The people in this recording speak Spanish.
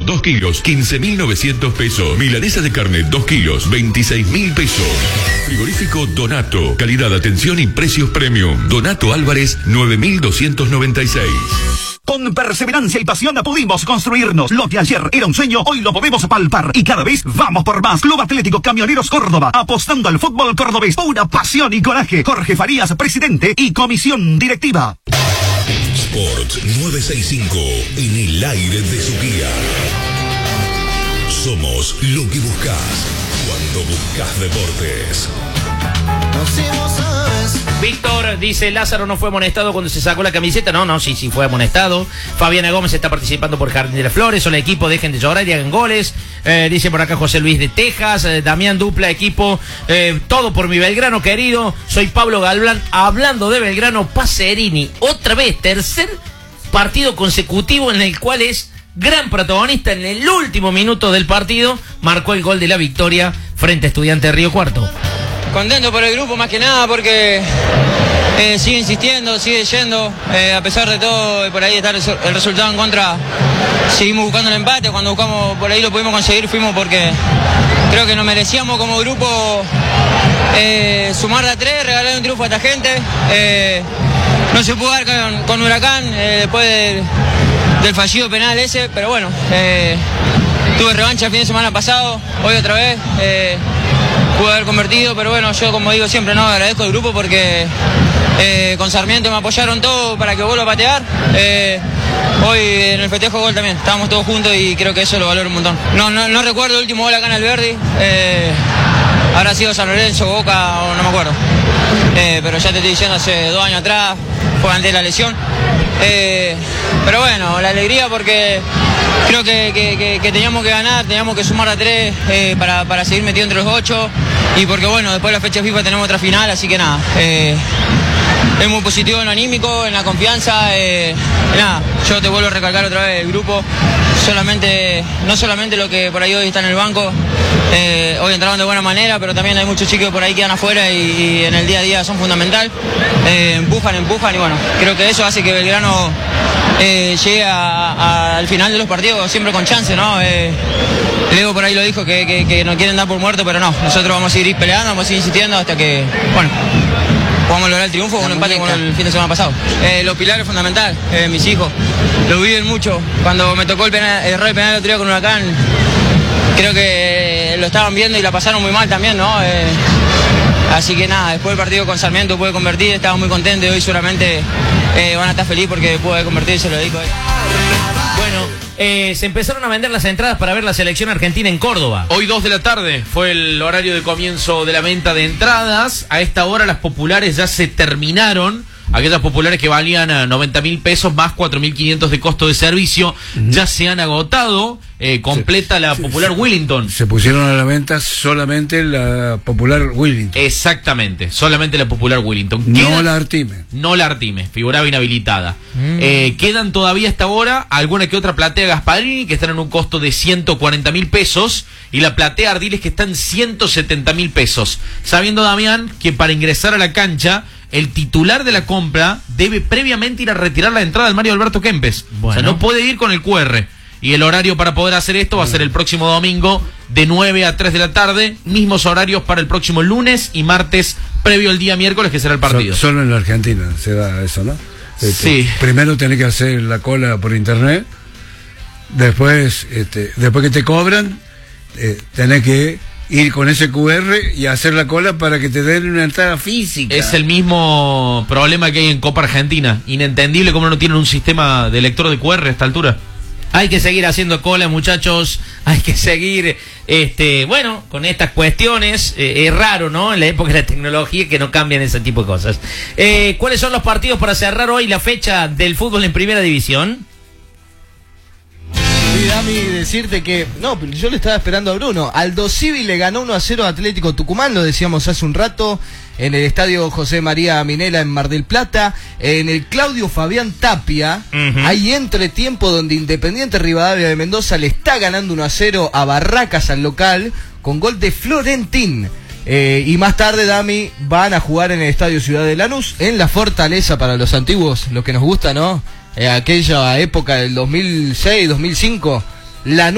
2 kilos, 15.900 pesos. Milanesa de carne, 2 kilos, 26.000 pesos. Frigorífico Donato. Calidad, atención y precios premium. Donato Álvarez, 9.296. Con perseverancia y pasión pudimos construirnos. Lo que ayer era un sueño, hoy lo podemos palpar. Y cada vez vamos por más. Club Atlético Camioneros Córdoba, apostando al fútbol cordobés. Pura pasión y coraje. Jorge Farías, presidente y comisión directiva. Sport 965, en el aire de su guía. Somos lo que buscas cuando buscas deportes. Víctor dice, Lázaro no fue amonestado cuando se sacó la camiseta. No, sí fue amonestado. Fabiana Gómez está participando por Jardín de las Flores. Hola equipo, dejen de llorar y hagan goles. Dice por acá José Luis de Texas. Damián Dupla, equipo, todo por mi Belgrano querido. Soy Pablo Galván. Hablando de Belgrano, Pacerini, otra vez, tercer partido consecutivo en el cual es gran protagonista. En el último minuto del partido marcó el gol de la victoria frente a Estudiantes de Río Cuarto. Contento por el grupo más que nada porque sigue insistiendo, sigue yendo, a pesar de todo, por ahí está el resultado en contra, seguimos buscando el empate. Cuando buscamos por ahí lo pudimos conseguir, fuimos porque creo que nos merecíamos como grupo sumar de a 3, regalar un triunfo a esta gente. No se pudo dar con Huracán después del fallido penal ese, pero bueno, tuve revancha el fin de semana pasado, hoy otra vez. Pude haber convertido, pero bueno, yo como digo siempre, no agradezco al grupo porque con Sarmiento me apoyaron todo para que vuelva a patear. Hoy en el festejo gol también, estábamos todos juntos y creo que eso lo valoro un montón. No recuerdo el último gol acá en Alberdi, habrá sido San Lorenzo, Boca o no me acuerdo. Pero ya te estoy diciendo, hace 2 años atrás, fue antes de la lesión. Pero bueno, la alegría porque creo que teníamos que ganar, teníamos que sumar a 3 para seguir metido entre los 8 y porque bueno, después de la fecha FIFA tenemos otra final, así que nada, es muy positivo en lo anímico, en la confianza, nada, yo te vuelvo a recalcar otra vez el grupo, no solamente lo que por ahí hoy está en el banco, hoy entraron de buena manera, pero también hay muchos chicos por ahí que quedan afuera y en el día a día son fundamental, empujan y bueno, creo que eso hace que Belgrano llegue al final de los partidos siempre con chance, ¿no? Leo por ahí lo dijo que no quieren dar por muerto, pero no, nosotros vamos a seguir peleando, vamos a seguir insistiendo hasta que, bueno, podamos lograr el triunfo, un empate como el fin de semana pasado. Los pilares fundamentales, mis hijos, lo viven mucho. Cuando me tocó el error del penal el otro día con Huracán, creo que lo estaban viendo y la pasaron muy mal también, ¿no? Así que nada, después del partido con Sarmiento pude convertir, estaba muy contento y hoy seguramente van a estar felices porque pude convertir, se lo dedico a él. Bueno, se empezaron a vender las entradas para ver la selección argentina en Córdoba. Hoy 2 de la tarde fue el horario de comienzo de la venta de entradas. A esta hora las populares ya se terminaron. Aquellas populares que valían 90.000 pesos más 4.500 de costo de servicio ya se han agotado. Completa la popular Willington. Se pusieron a la venta solamente la popular Willington. Exactamente, solamente la popular Willington. No la Artime. No la Artime, figuraba inhabilitada. Quedan todavía hasta ahora alguna que otra platea Gasparini que están en un costo de 140.000 pesos y la platea Ardiles que está en 170.000 pesos. Sabiendo, Damián, que para ingresar a la cancha el titular de la compra debe previamente ir a retirar la entrada del Mario Alberto Kempes. Bueno. O sea, no puede ir con el QR. Y el horario para poder hacer esto va a ser el próximo domingo de 9 a 3 de la tarde. Mismos horarios para el próximo lunes y martes previo al día miércoles que será el partido. Solo en la Argentina se da eso, ¿no? Sí. Primero tenés que hacer la cola por internet. Después que te cobran, tenés que ir con ese QR y hacer la cola para que te den una entrada física. Es el mismo problema que hay en Copa Argentina. Inentendible cómo no tienen un sistema de lector de QR a esta altura. Hay que seguir haciendo cola, muchachos. Hay que seguir, bueno, con estas cuestiones. Es raro, ¿no? En la época de la tecnología que no cambian ese tipo de cosas. ¿Cuáles son los partidos para cerrar hoy la fecha del fútbol en Primera División? Sí, Dami, decirte que, no, yo le estaba esperando a Bruno. Aldo Civi le ganó 1-0 a Atlético Tucumán, lo decíamos hace un rato, en el estadio José María Minela en Mar del Plata. En el Claudio Fabián Tapia, hay entretiempo donde Independiente Rivadavia de Mendoza le está ganando 1-0 a Barracas al local, con gol de Florentín. Y más tarde, Dami, van a jugar en el estadio Ciudad de Lanús, en la Fortaleza, para los antiguos, lo que nos gusta, ¿no? Aquella época del 2006, 2005, Lanús.